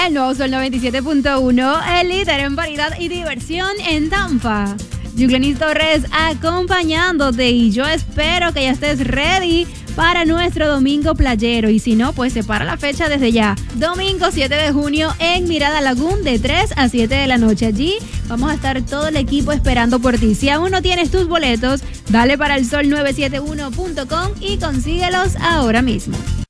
El nuevo Sol 97.1, el líder en variedad y diversión en Tampa. Yuclenis Torres acompañándote y yo espero que ya estés ready para nuestro domingo playero. Y si no, pues separa la fecha desde ya. Domingo 7 de junio en Mirada Lagoon de 3 a 7 de la noche. Allí vamos a estar todo el equipo esperando por ti. Si aún no tienes tus boletos, dale para el sol971.com y consíguelos ahora mismo.